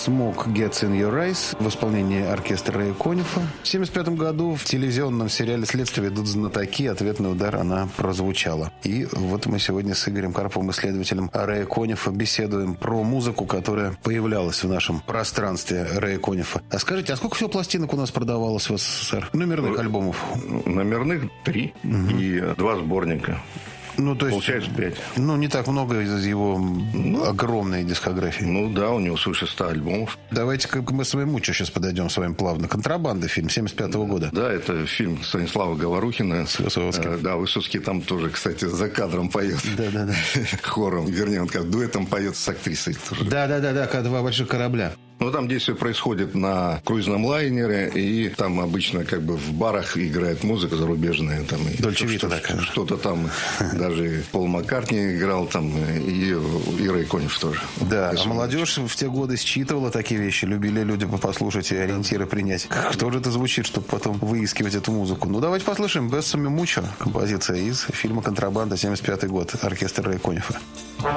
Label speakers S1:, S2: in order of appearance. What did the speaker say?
S1: «Smoke Gets in Your Eyes» в исполнении оркестра Рэя Конифа. В 1975 году в телевизионном сериале «Следствие ведут знатоки» ответный удар она прозвучала. И вот мы сегодня с Игорем Карповым, исследователем Рэя Конифа, беседуем про музыку, которая появлялась в нашем пространстве Рэя Конифа. А скажите, а сколько всего пластинок у нас продавалось в СССР? Номерных альбомов?
S2: Номерных 3 и 2 сборника.
S1: Ну, то есть,
S2: получается 5.
S1: Ну, не так много из его огромной дискографии.
S2: Ну, да, у него свыше 100 альбомов.
S1: Давайте-ка мы с вами сейчас подойдем с вами плавно. «Контрабанда» фильм 1975 года.
S2: Да, это фильм Станислава Говорухина.
S1: С Высоцким.
S2: Да, Высоцкий там тоже, кстати, за кадром поет.
S1: Да.
S2: Хором. Вернее, он как дуэтом поет с актрисой тоже.
S1: Да, как 2 больших корабля.
S2: Ну, там действие происходит на круизном лайнере, и там обычно как бы в барах играет музыка зарубежная. Там,
S1: Дольче Вита такая.
S2: Что-то там, даже Пол Маккартни играл там, и Рэй Кониф тоже.
S1: Да, а молодежь в те годы считывала такие вещи, любили люди послушать и ориентиры принять. Кто же это звучит, чтобы потом выискивать эту музыку? Ну, давайте послушаем «Бессами Мучо», композиция из фильма «Контрабанда», 1975 год, оркестр Рэя Конифа.